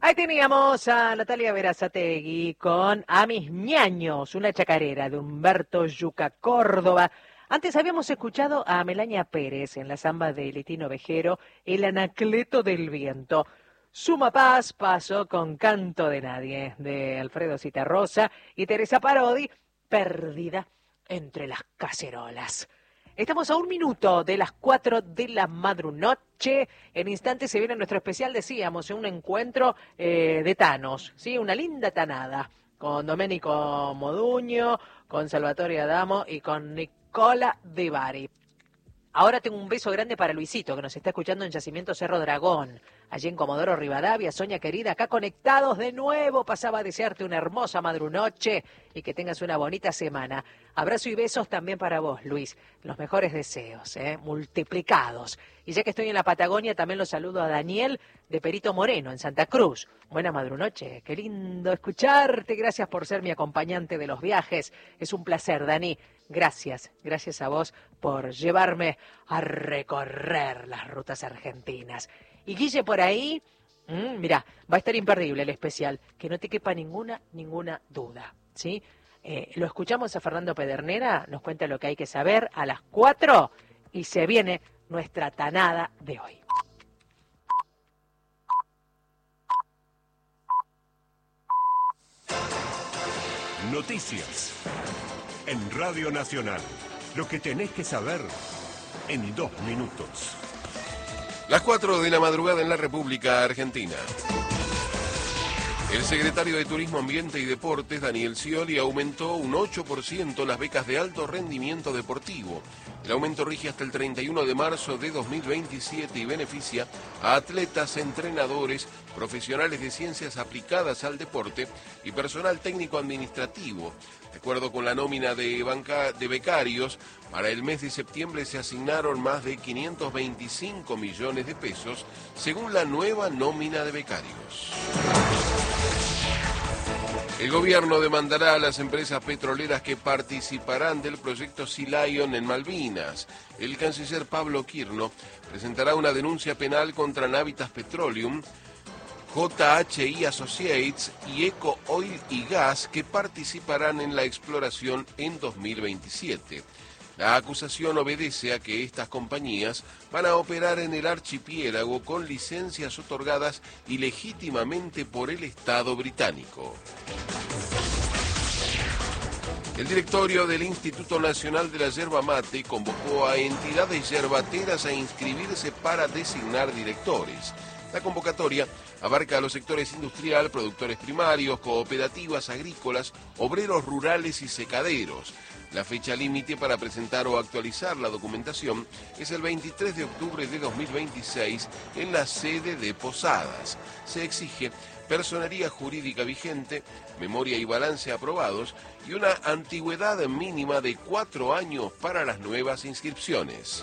Ahí teníamos a Natalia Berazategui con A mis ñaños, una chacarera de Humberto Yuca Córdoba. Antes habíamos escuchado a Melania Pérez en la samba de Litino Vejero, El Anacleto del Viento. Suma Paz pasó con Canto de Nadie, de Alfredo Citarrosa, y Teresa Parodi, Perdida entre las cacerolas. Estamos a 1 minuto de las 4 de la madrunoche. En instantes se viene nuestro especial, decíamos, un encuentro de tanos, ¿sí? Una linda tanada con Domenico Moduño, con Salvatore Adamo y con Nicola De Bari. Ahora tengo un beso grande para Luisito, que nos está escuchando en Yacimiento Cerro Dragón, allí en Comodoro Rivadavia. Soña querida, acá conectados de nuevo. Pasaba a desearte una hermosa madrunoche y que tengas una bonita semana. Abrazo y besos también para vos, Luis. Los mejores deseos, multiplicados. Y ya que estoy en la Patagonia, también los saludo a Daniel de Perito Moreno, en Santa Cruz. Buena madrunoche, qué lindo escucharte. Gracias por ser mi acompañante de los viajes. Es un placer, Dani. Gracias a vos por llevarme a recorrer las rutas argentinas. Y Guille por ahí, mirá, va a estar imperdible el especial, que no te quepa ninguna duda, ¿sí? Lo escuchamos a Fernando Pedernera, nos cuenta lo que hay que saber a las 4 y se viene nuestra tanada de hoy. Noticias en Radio Nacional. Lo que tenés que saber en 2 minutos. Las 4 de la madrugada en la República Argentina. El secretario de Turismo, Ambiente y Deportes, Daniel Scioli, aumentó un 8% las becas de alto rendimiento deportivo. El aumento rige hasta el 31 de marzo de 2027 y beneficia a atletas, entrenadores, profesionales de ciencias aplicadas al deporte y personal técnico-administrativo. De acuerdo con la nómina de becarios, para el mes de septiembre se asignaron más de 525 millones de pesos, según la nueva nómina de becarios. El gobierno demandará a las empresas petroleras que participarán del proyecto Sea Lion en Malvinas. El canciller Pablo Quirno presentará una denuncia penal contra Navitas Petroleum, JHI Associates y Eco Oil y Gas, que participarán en la exploración en 2027. La acusación obedece a que estas compañías van a operar en el archipiélago con licencias otorgadas ilegítimamente por el Estado británico. El directorio del Instituto Nacional de la Yerba Mate convocó a entidades yerbateras a inscribirse para designar directores. La convocatoria abarca a los sectores industrial, productores primarios, cooperativas agrícolas, obreros rurales y secaderos. La fecha límite para presentar o actualizar la documentación es el 23 de octubre de 2026 en la sede de Posadas. Se exige personería jurídica vigente, memoria y balance aprobados y una antigüedad mínima de 4 años para las nuevas inscripciones.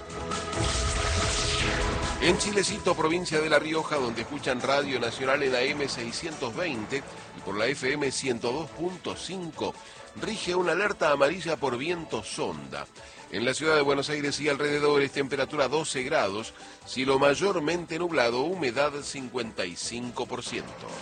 En Chilecito, provincia de La Rioja, donde escuchan Radio Nacional en AM 620 y por la FM 102.5, rige una alerta amarilla por viento sonda. En la ciudad de Buenos Aires y alrededores, temperatura 12 grados, cielo mayormente nublado, humedad 55%.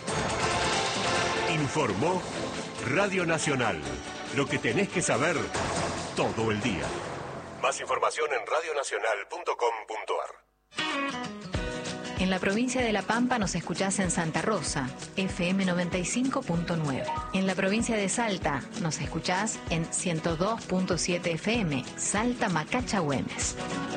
Informó Radio Nacional. Lo que tenés que saber todo el día. Más información en radionacional.com.ar. En la provincia de La Pampa nos escuchás en Santa Rosa, FM 95.9. En la provincia de Salta nos escuchás en 102.7 FM, Salta Macacha Güemes.